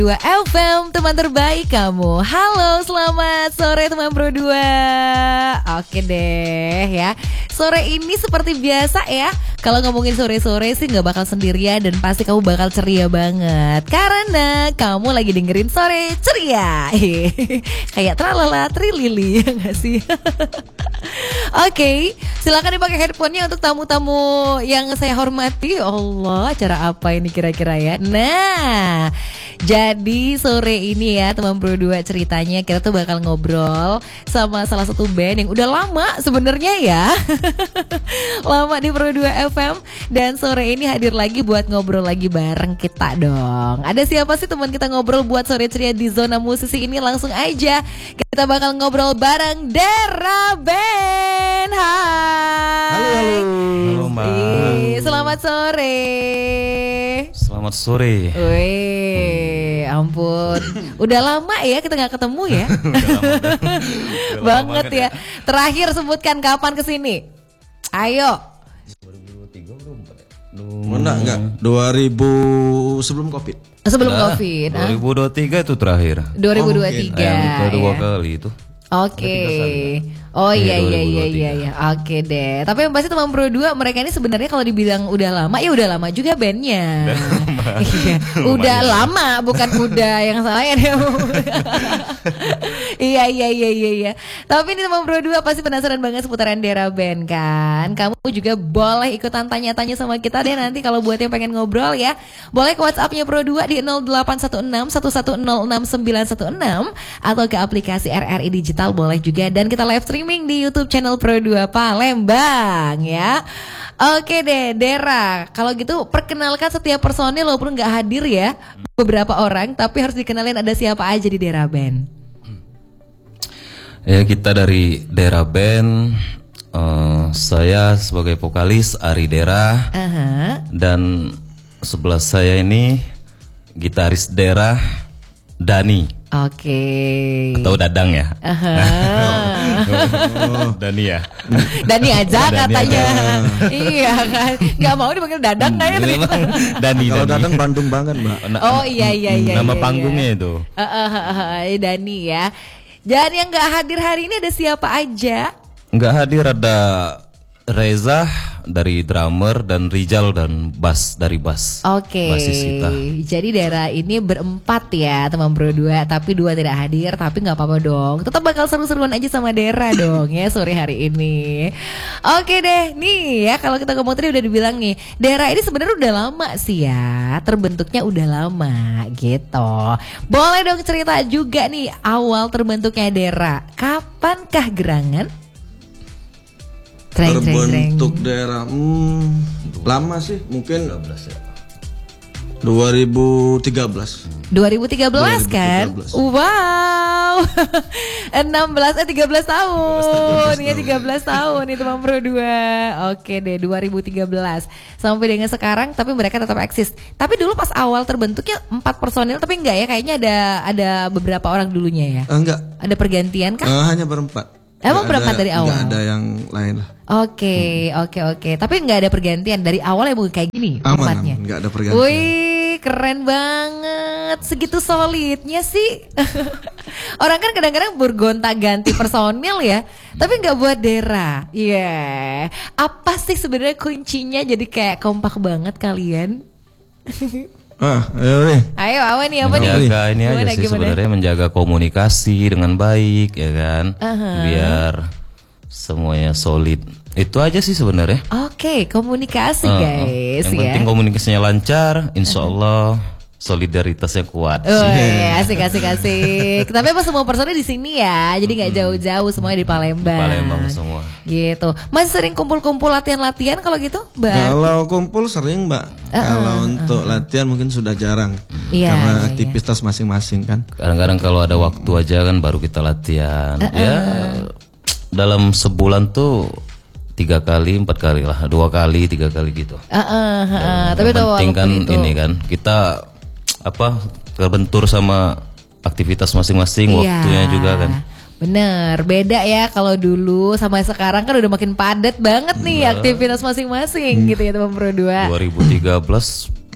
2 FM, teman terbaik kamu. Halo, selamat sore teman Pro 2. Oke deh ya. Sore ini seperti biasa ya. Kalau ngomongin sore-sore sih gak bakal sendirian dan pasti kamu bakal ceria banget. Karena kamu lagi dengerin Sore Ceria. Kayak tralala trilili ya gak sih? Oke, silakan dipakai headphone-nya untuk tamu-tamu yang saya hormati. Allah, acara apa ini kira-kira ya? Nah, jadi sore ini ya teman Pro 2 ceritanya kita tuh bakal ngobrol sama salah satu band yang udah lama sebenarnya ya. Lama di Pro 2 FM dan sore ini hadir lagi buat ngobrol lagi bareng kita dong. Ada siapa sih teman kita ngobrol buat Sore Ceria di Zona Musisi ini? Langsung aja kita bakal ngobrol bareng Dera Band. Hai. Halo Mbak. Selamat sore. Selamat sore. Wih, ampun. Udah lama ya kita gak ketemu ya. Udah Banget ya. Terakhir sebutkan kapan kesini. Ayo. 2003 belum ya? Enggak 2000 sebelum Covid. Sebelum Covid. 2023 itu terakhir. 2023. Yang kedua ya. kali itu. Oke. Ada Oh iya Iya, iya. Oke deh. Tapi yang pasti teman Pro 2 mereka ini sebenarnya kalau dibilang udah lama ya udah lama juga bandnya. Iya. Udah lama bukan udah yang salah ya. Iya. Tapi ini teman Pro 2 pasti penasaran banget seputaran Dera Band kan. Kamu juga boleh ikutan tanya-tanya sama kita deh nanti kalau buat yang pengen ngobrol ya. Boleh ke WhatsApp-nya Pro 2 di 0816 1106 916 atau ke aplikasi RRI Digital boleh juga, dan kita live streaming di YouTube channel Pro 2 Palembang ya. Oke deh Dera, kalau gitu perkenalkan setiap personil walaupun nggak hadir ya, beberapa orang tapi harus dikenalin ada siapa aja di Dera Band. Ya, kita dari Dera Band. Saya sebagai vokalis Ari Dera. Dan sebelah saya ini gitaris Dera Dani. Oke. Atau Dadang ya? Dani ya? Dani aja Dani katanya. aja. Iya kan. Gak mau dipanggil Dadang kayaknya ternyata. Dani. Kalau datang Bandung banget, Mbak. Oh iya. Nama iya. panggungnya itu. Dani ya. Dan yang gak hadir hari ini ada siapa aja? Nggak hadir ada Reza dari drummer dan Rizal dan bass dari bass. Oke. Bassis kita. Jadi Dera ini berempat ya teman Pro 2, tapi 2 tidak hadir, tapi nggak apa-apa dong. Tetap bakal seru-seruan aja sama Dera dong ya sore hari ini. Oke deh, nih ya kalau kita ngomong tadi udah dibilang nih, Dera ini sebenarnya udah lama sih ya, terbentuknya udah lama gitu. Boleh dong cerita juga nih awal terbentuknya Dera. Kapankah gerangan? Terbentuk daerah lama sih, mungkin 2013. 2013 kan? Wow. 13 tahun. Ya 13 tahun itu Bang Pro 2. Oke deh 2013 sampai dengan sekarang, tapi mereka tetap eksis. Tapi dulu pas awal terbentuknya 4 personil, tapi enggak ya, kayaknya ada beberapa orang dulunya ya. Enggak. Ada pergantian kah? Hanya berempat. Emang berempat dari awal? Enggak ada yang lain lah. Oke. Tapi nggak ada pergantian dari awal ya, bukan kayak gini formatnya. Aman, nggak ada pergantian. Wih, keren banget, segitu solidnya sih. Orang kan kadang-kadang bergonta-ganti personil ya, tapi nggak buat Dera. Iya. Apa sih sebenarnya kuncinya jadi kayak kompak banget kalian? Ayo nih. Ayo, apa nih? Menjaga ini Gimana, aja sih gimana? sebenarnya, menjaga komunikasi dengan baik ya kan, biar semuanya solid. Itu aja sih sebenarnya. Oke, komunikasi guys. Yang ya. penting komunikasinya lancar, insya Allah solidaritasnya kuat. Asik. Tapi apa semua personil di sini ya, jadi nggak jauh-jauh, semuanya di Palembang. Di Palembang semua. Gitu. Masih sering kumpul-kumpul latihan-latihan kalau gitu, Mbak? Kalau kumpul sering, Mbak. Kalau untuk latihan mungkin sudah jarang. Iya, Karena iya. aktivitas masing-masing kan. Kadang-kadang kalau ada waktu aja kan baru kita latihan. Ya dalam sebulan tuh 3 kali 4 kali lah, 2 kali 3 kali gitu. Tapi yang tuh penting kan walaupun itu, ini kan kita terbentur sama aktivitas masing-masing, waktunya juga kan. Bener, beda ya kalau dulu sama sekarang kan udah makin padat banget nih aktivitas masing-masing gitu ya teman Pro 2. 2013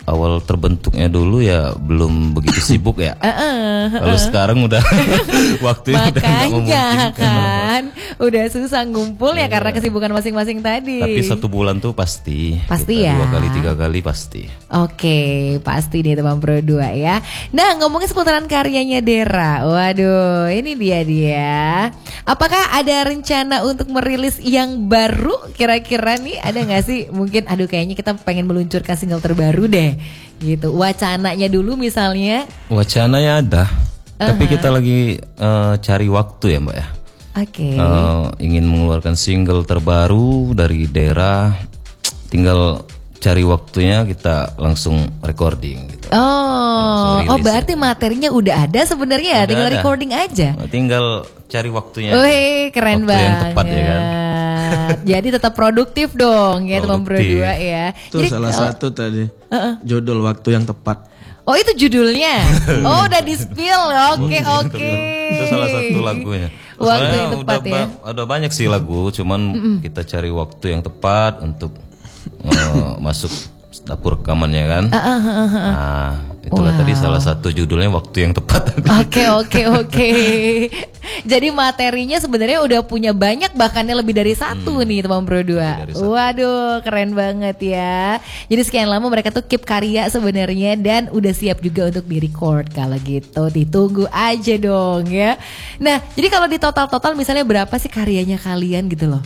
awal terbentuknya dulu ya belum begitu sibuk ya. Kalau sekarang udah waktunya udah nggak Makanya memungkinkan. kan udah susah ngumpul ya karena kesibukan masing-masing tadi. Tapi 1 bulan tuh pasti. Pasti Kita ya. 2 kali 3 kali pasti. Oke, pasti deh teman Pro 2 ya. Nah, ngomongin seputaran karyanya Dera. Waduh, ini dia. Apakah ada rencana untuk merilis yang baru? Kira-kira nih ada nggak sih? Mungkin aduh kayaknya kita pengen meluncurkan single terbaru deh. Gitu. Wacananya dulu misalnya. Wacananya ada. Tapi kita lagi cari waktu ya Mbak ya. Oke. Ingin mengeluarkan single terbaru dari Dera. Tinggal cari waktunya kita langsung recording gitu. Oh, Langsung rilis. berarti materinya udah ada sebenarnya, Udah tinggal ada. recording aja. Tinggal cari waktunya. Wih, keren Waktu banget. yang tepat ya kan. Jadi tetap produktif dong ya teman Pro 2 Produktif. ya. Itu Jadi salah satu tadi. Judul waktu yang tepat. oh itu judulnya. Oh udah di spill. Oke. Itu salah satu lagunya. Waktu Soalnya yang tepat udah ya. ada banyak sih lagu, cuman kita cari waktu yang tepat untuk masuk dapur rekamannya kan. Nah, itulah tadi salah satu judulnya waktu yang tepat. Oke. Jadi materinya sebenarnya udah punya banyak, bahkannya lebih dari satu nih teman Pro 2. Waduh, keren banget ya. Jadi sekian lama mereka tuh keep karya sebenarnya dan udah siap juga untuk di-record. Kalau gitu ditunggu aja dong ya. Nah, jadi kalau di total misalnya berapa sih karyanya kalian gitu loh?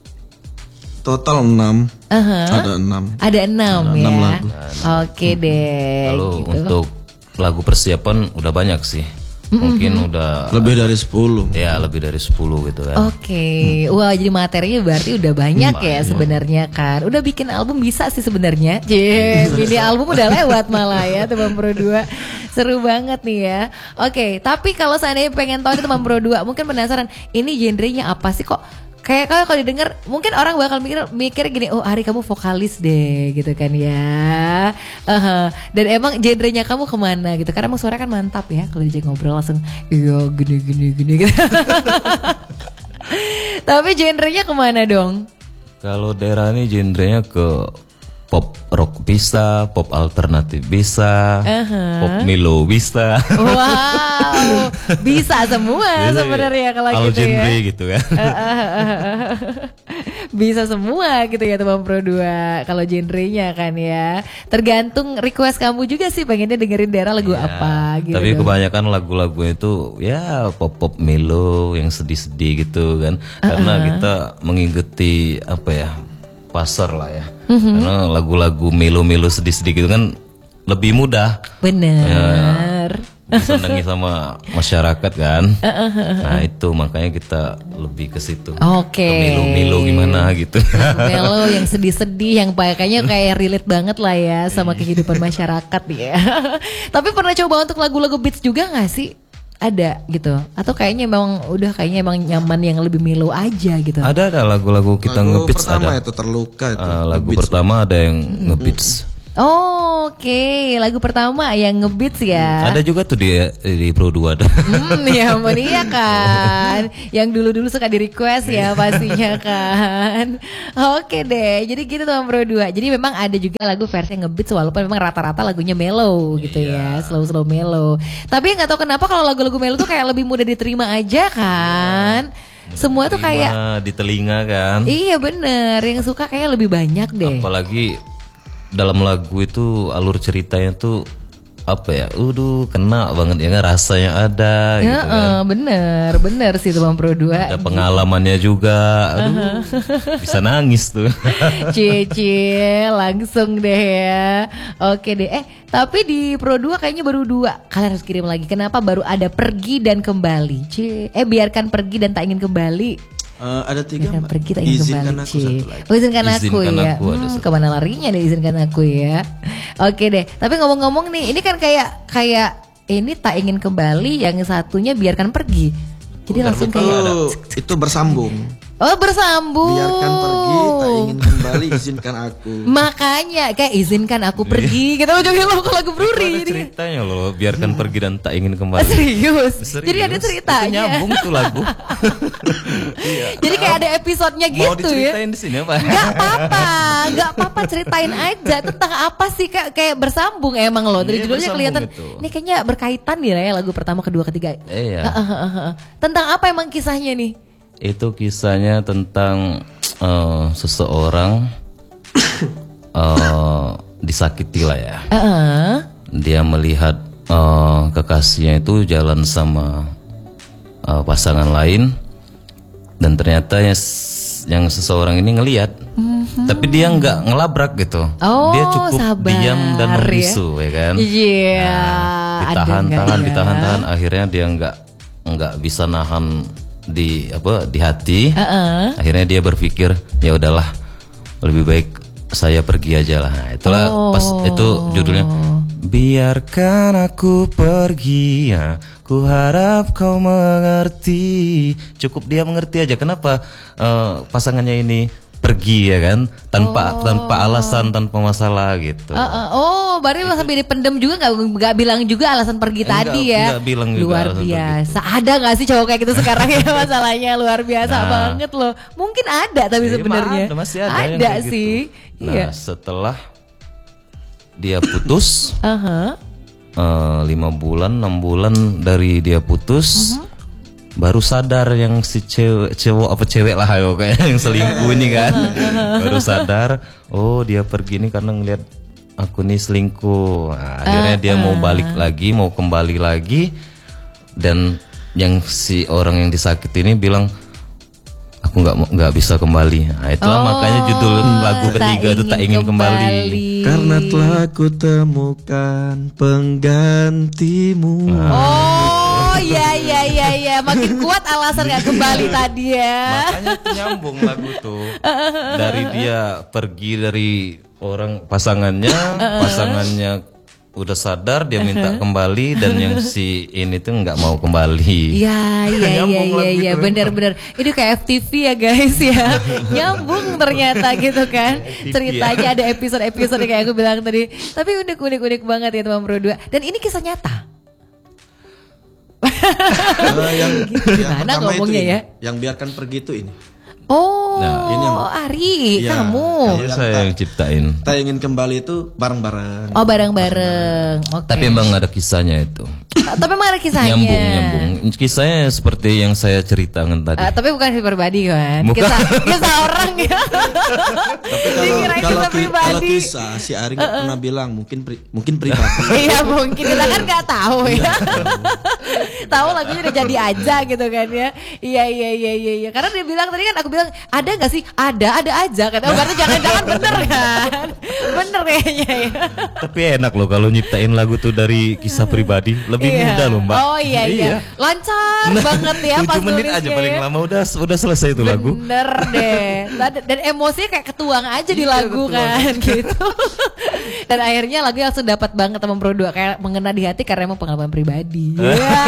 Total 6. Ada 6. Ada 6 ya. 6 lagu. Oke deh. Kalau gitu. untuk lagu persiapan udah banyak sih. Mungkin udah Lebih dari 10. ya lebih dari 10 gitu kan. Oke, wah jadi materinya berarti udah banyak ya sebenarnya kan. Udah bikin album bisa sih sebenarnya. Ini album udah lewat malah ya teman Pro 2. Seru banget nih ya. Oke, tapi kalau seandainya pengen tahu nih teman Pro 2, mungkin penasaran ini genrenya apa sih kok? Kayak kalau didengar mungkin orang bakal mikir gini, oh Ari kamu vokalis deh gitu kan ya. Dan emang genrenya kamu kemana gitu? Karena emang suara kan mantap ya kalau diajak ngobrol langsung iya gini gitu. Tapi genrenya kemana dong? Kalau daerah ini genrenya ke pop rock bisa, pop alternatif bisa, pop melo bisa. Wow, bisa semua sebenarnya kalau All gitu genre ya. gitu kan. Bisa semua gitu ya teman Pro 2 kalau genrenya kan ya. Tergantung request kamu juga sih pengennya dengerin daerah lagu apa gitu. Tapi dong. kebanyakan lagu-lagu itu ya pop melo yang sedih-sedih gitu kan. Karena kita mengikuti apa ya, pasar lah ya. Karena lagu-lagu melo-melo sedih-sedih gitu kan lebih mudah Bener. disenangi sama masyarakat kan. Nah itu makanya kita lebih ke situ. Oke. Ke melo-melo gimana gitu. Melo yang sedih-sedih yang kayaknya kayak relate banget lah ya sama kehidupan masyarakat ya. Tapi pernah coba untuk lagu-lagu beats juga gak sih? Ada gitu. Atau kayaknya emang nyaman yang lebih melo aja gitu. Ada lagu-lagu kita Lagu ngebeats pertama ada. itu terluka itu. Lagu pertama ada yang ngebeats. Oh, oke, lagu pertama yang ngebeats ya. Ada juga tuh di Pro 2 ada. Ya ampun iya kan. Yang dulu-dulu suka di request ya pastinya kan. Oke deh. Jadi gitu teman Pro 2. Jadi memang ada juga lagu versi ngebeats walaupun memang rata-rata lagunya mellow gitu ya, slow mellow. Tapi nggak tahu kenapa kalau lagu-lagu mellow tuh kayak lebih mudah diterima aja kan. Semua tuh kayak di telinga kan. iya bener. Yang suka kayak lebih banyak deh. Apalagi dalam lagu itu alur ceritanya tuh apa ya, kena banget ya kan, rasanya ada gitu kan. Bener sih teman Pro 2. Ada pengalamannya juga, bisa nangis tuh. Cie langsung deh ya. Oke deh. Tapi di Pro 2 kayaknya baru 2. Kalian harus kirim lagi. Kenapa baru ada pergi dan kembali? Biarkan pergi dan tak ingin kembali. Ada 3 Biarkan Mbak. pergi tak ingin Izinkan kembali. aku satu lagi. Oh izinkan aku Izinkan ya. aku ada satu. Kemana larinya deh izinkan aku ya. Oke deh. Tapi ngomong-ngomong nih, ini kan kayak ini tak ingin kembali, yang satunya biarkan pergi. Jadi langsung kayak Itu bersambung. Oh, bersambung. Biarkan pergi, tak ingin kembali, izinkan aku. Makanya kayak izinkan aku pergi gitu ujungnya lo kalau lagu Bruri. Ada ceritanya loh, biarkan pergi dan tak ingin kembali. Serius. Jadi ada Itu ceritanya. nyambung tuh lagu. Jadi kayak ada episodenya Mau gitu ya. diceritain di sini apa? Gak apa-apa ceritain aja tentang apa sih kayak bersambung emang loh. Dari Iya, judulnya bersambung kelihatan itu. ini kayaknya berkaitan nih ya lagu pertama, kedua, ketiga. Iya. Tentang apa emang kisahnya nih? Itu kisahnya tentang seseorang disakiti lah ya. Dia melihat kekasihnya itu jalan sama pasangan lain dan ternyata yang seseorang ini ngelihat, tapi dia nggak ngelabrak gitu. Oh, dia cukup sabar, diam dan ya. membisu, ya kan? Iya. Ditahan-tahan, ada nggak ya? akhirnya dia nggak bisa nahan di hati. Akhirnya dia berpikir, ya udahlah, lebih baik saya pergi aja lah. Nah, itulah pas itu judulnya, biarkan aku pergi ya, ku harap kau mengerti. Cukup dia mengerti aja. Kenapa pasangannya ini pergi, ya kan, tanpa alasan, tanpa masalah gitu. Berarti lo sampai dipendem juga nggak bilang juga alasan pergi tadi ya? Enggak bilang juga luar alasan biasa. Ada nggak sih cowok kayak gitu sekarang ya masalahnya luar biasa banget loh. Mungkin ada tapi Iya, sebenarnya masih ada yang kayak gitu. sih. Nah, Iya. setelah dia putus, 5 bulan, 6 bulan dari dia putus, baru sadar yang si cewek lah ayo kayak yang selingkuh ini kan. Baru sadar, oh dia pergi nih karena ngeliat aku nih selingkuh. Nah, akhirnya dia mau balik lagi, mau kembali lagi, dan yang si orang yang disakiti ini bilang, aku nggak bisa kembali. Nah, itulah makanya judul lagu ketiga itu tak ingin kembali. Karena telah ku temukan penggantimu. Oh iya, makin kuat alasan nggak kembali tadi ya. Makanya itu nyambung lagu tuh. Dari dia pergi dari orang pasangannya udah sadar, dia minta kembali, dan yang si ini tuh nggak mau kembali. Iya, benar-benar. Ini kayak FTV ya guys ya. Nyambung ternyata gitu kan. Ceritanya ada episode-episode kayak aku bilang tadi. Tapi unik banget ya teman berdua. Dan ini kisah nyata. yang Gimana pertama ngomongnya itu ya? Yang biarkan pergi itu ini. Oh, ini yang- Ari, Iya, kamu. Iya, saya yang ciptain. Tak ingin kembali itu bareng-bareng. Oh, bareng-bareng. Oke. Tapi emang ada kisahnya itu. Tapi emang ada kisahnya. Nyambung. Kisahnya seperti yang saya ceritakan tadi. Tapi bukan kisah pribadi kan? Bukan. Kisah orang ya. Dikira kisah Kalau pribadi. kisah si Ari nggak pernah bilang, mungkin pribadi. Iya mungkin kita kan nggak tahu ya. Tahu lagunya udah jadi aja gitu kan ya. Iya. Karena dia bilang tadi kan, aku bilang ada nggak sih? Ada aja kan. Oh berarti jangan-jangan bener kan? Bener kayaknya ya. Tapi enak loh kalau nyiptain lagu tuh dari kisah pribadi. Lebih mudah loh Mbak. Oh iya. Lancar banget ya pas 7 menit aja nulisnya paling ya. lama udah selesai itu lagu. Bener deh. Dan emosinya kayak ketuang aja di lagu kan gitu. Dan akhirnya lagu langsung dapat banget sama Bro Dua, kayak mengena di hati karena emang pengalaman pribadi. Iya.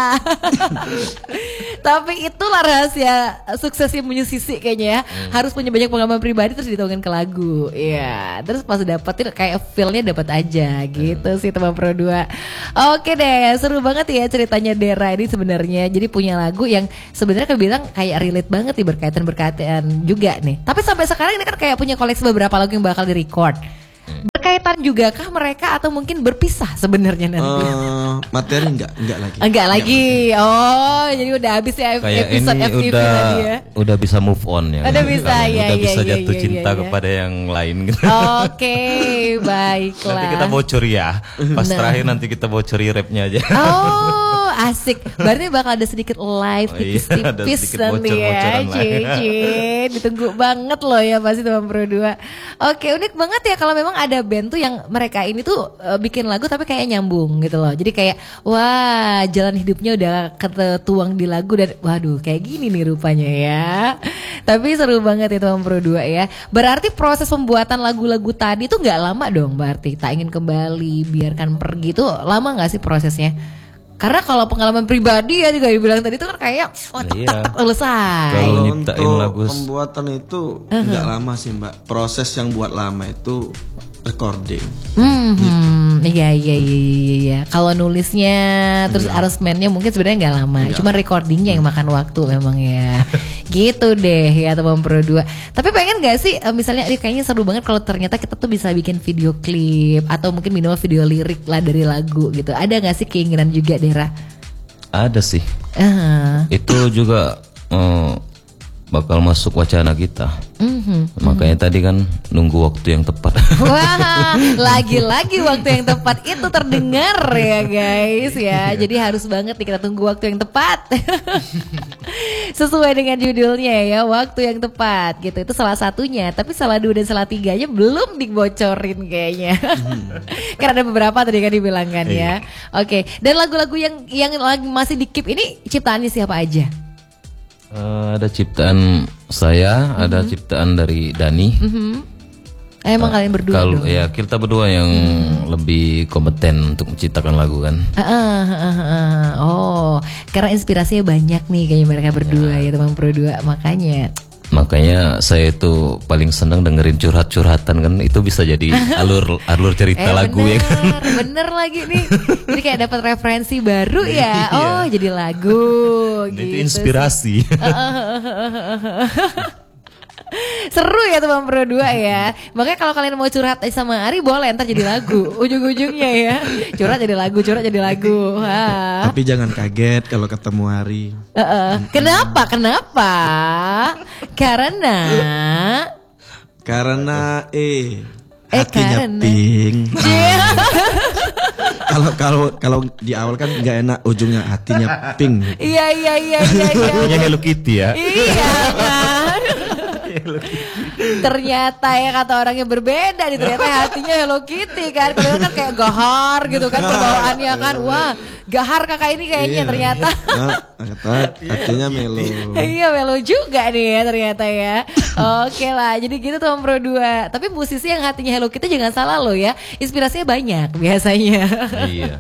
Tapi itulah rahasia suksesnya musisi kayaknya ya. Harus punya banyak pengalaman pribadi terus dituangin ke lagu. Iya. Terus pas dapetin kayak feel-nya dapat aja gitu sih teman Pro 2. Oke deh, seru banget ya ceritanya Dera ini sebenarnya. Jadi punya lagu yang sebenarnya aku bilang kayak relate banget nih, berkaitan juga nih. Tapi sampai sekarang ini kan kayak punya koleksi beberapa lagu yang bakal di-record. Berkaitan juga kah mereka atau mungkin berpisah sebenarnya nanti? Materi enggak lagi. Enggak lagi. Oh, jadi udah habis ya Kayak episode ini FTV tadi ya. udah bisa move on ya. Udah bisa, ya, Udah bisa ya, jatuh ya, cinta ya. kepada yang lain gitu. Oke, baiklah. Nanti kita bocori ya. Pas Nah. terakhir nanti kita bocori rapnya aja. Oh, asik. Berarti bakal ada sedikit live Oh iya, ada tipis-tipis sedikit nanti ya. bocor-bocoran lah. Cici, ditunggu banget loh ya pasti teman Pro 2. Oke, unik banget ya kalau memang ada band tuh yang mereka ini tuh bikin lagu tapi kayak nyambung gitu loh. Jadi kayak wah, jalan hidupnya udah ketuang di lagu dan waduh kayak gini nih rupanya ya. Tapi seru banget ya teman Pro 2 ya. Berarti proses pembuatan lagu-lagu tadi tuh nggak lama dong berarti. Tak ingin kembali, biarkan pergi tuh lama nggak sih prosesnya? Karena kalau pengalaman pribadi ya juga dibilang tadi itu kan kayak Iya. selesai. Kalau Kalau nyiptain untuk lagu pembuatan itu nggak lama sih Mbak. Proses yang buat lama itu recording. Iya. Kalau nulisnya terus aransemennya mungkin sebenarnya nggak lama, cuma recordingnya yang makan waktu memang ya. Gitu deh ya teman Pro 2. Tapi pengen nggak sih misalnya kayaknya seru banget kalau ternyata kita tuh bisa bikin video klip atau mungkin minimal video lirik lah dari lagu gitu. Ada nggak sih keinginan juga Dera? Ada sih. Itu juga bakal masuk wacana kita. Makanya tadi kan nunggu waktu yang tepat. Wah, lagi-lagi waktu yang tepat itu terdengar ya guys ya. Jadi harus banget nih kita tunggu waktu yang tepat. Sesuai dengan judulnya ya, waktu yang tepat gitu. Itu salah satunya, tapi salah 2 dan salah 3-nya belum dibocorin kayaknya. Karena ada beberapa tadi kan dibilangkan ya. Oke, dan lagu-lagu yang lagi masih di keep ini ciptaannya siapa aja? Ada ciptaan saya, ada ciptaan dari Dani. Emang kalian berdua Kalau dong? ya kita berdua yang lebih kompeten untuk menciptakan lagu kan. Oh, karena inspirasinya banyak nih kayaknya mereka berdua ya teman Pro 2, makanya. Makanya saya itu paling senang dengerin curhat-curhatan kan, itu bisa jadi alur cerita lagu ya kan. Bener lagi nih. Jadi kayak dapat referensi baru ya. Oh, jadi lagu gitu. Itu inspirasi. Seru ya teman Pro 2 ya. Makanya kalau kalian mau curhat sama Ari boleh ntar jadi lagu. Ujung-ujungnya ya. Curhat jadi lagu. Wah. Tapi jangan kaget kalau ketemu Hari. Kenapa? Karena hatinya karena. pink. Kalau di awal kan nggak enak, ujungnya hatinya pink. Iya. Lagunya Hello Kitty ya. Iya kan. Ternyata ya kata orangnya berbeda nih, ternyata hatinya Hello Kitty kan. Kalau kan kayak gahar gitu kan pembawaannya kan. Wah, gahar kakak ini kayaknya ternyata. Hatinya melo. Iya melo juga nih ya ternyata ya. Oke lah, jadi gitu teman Pro 2. Tapi musisi yang hatinya Hello Kitty jangan salah loh ya, inspirasinya banyak biasanya. Iya.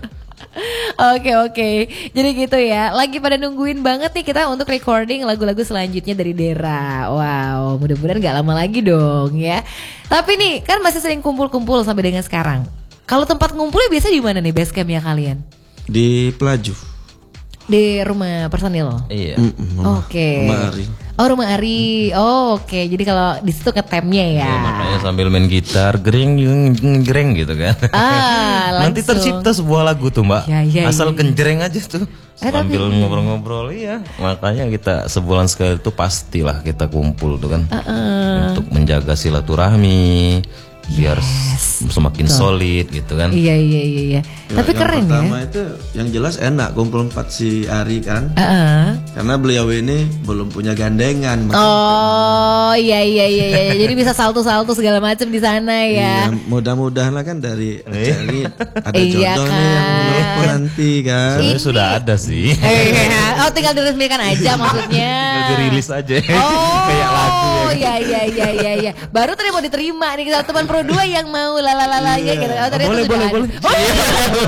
Oke. Jadi gitu ya. Lagi pada nungguin banget nih kita untuk recording lagu-lagu selanjutnya dari Dera. Wow, mudah-mudahan gak lama lagi dong ya. Tapi nih kan masih sering kumpul-kumpul sampai dengan sekarang. Kalau tempat ngumpulnya biasa di mana nih base campnya kalian? Di Pelaju. Di rumah personil. Iya. Oke. Rumah Ari. Oh rumah Ari. Oh, oke. Jadi kalau di situ ngetemnya ya. Ya, makanya sambil main gitar gereng gitu kan. Nanti Langsung. tercipta sebuah lagu tuh Mbak. Ya, Asal iya. genjreng aja tuh. Sambil ngobrol-ngobrol ya. Makanya kita sebulan sekali itu pastilah kita kumpul tuh kan. Untuk menjaga silaturahmi biar semakin solid gitu kan. Iya. Tapi Yang keren pertama ya. itu yang jelas enak kumpul 4 si Ari kan. Karena beliau ini belum punya gandengan. Oh iya. Jadi bisa salto-salto segala macam di sana ya. Iya, mudah-mudahan lah kan dari Ari ada Iya jodoh kan. nih yang menelpon nanti kan. Sebenarnya sudah ada sih. Iya. Oh tinggal diresmikan aja maksudnya. Tinggal dirilis aja. Oh, Kayak lagu ya. Iya. Baru tadi mau diterima nih kita teman Pro 2 yang mau lalalalanya gitu. Oh, ternyata Boleh. sudah ada. Oh, iya.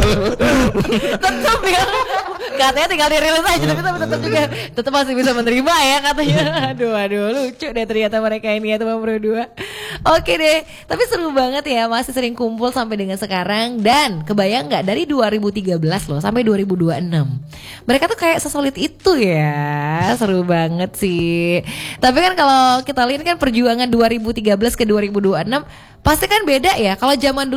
Tetap ya. Katanya tinggal dirilis aja tapi tetap juga tetap masih bisa menerima ya katanya. Aduh lucu deh ternyata mereka ini ya teman Pro 2. Oke deh, tapi seru banget ya, masih sering kumpul sampai dengan sekarang. Dan kebayang nggak dari 2013 loh sampai 2026 mereka tuh kayak sesolid itu ya. Seru banget sih. Tapi kan kalau kita lihat kan perjuangan 2013 ke 2026 pasti kan beda ya. Kalau zaman dulu